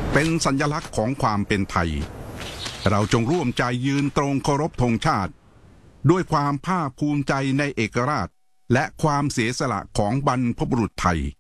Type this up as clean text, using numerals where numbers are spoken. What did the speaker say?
เป็นสัญลักษณ์ของความเป็นไทยเราจงร่วมใจยืนตรงเคารพธงชาติด้วยความภาคภูมิใจในเอกราชและความเสียสละของบรรพบุรุษไทย